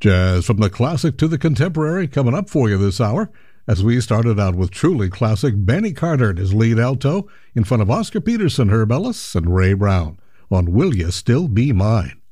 Jazz from the classic to the contemporary coming up for you this hour, as we started out with truly classic Benny Carter as lead alto in front of Oscar Peterson, Herb Ellis, and Ray Brown on Will Ya Still Be Mine.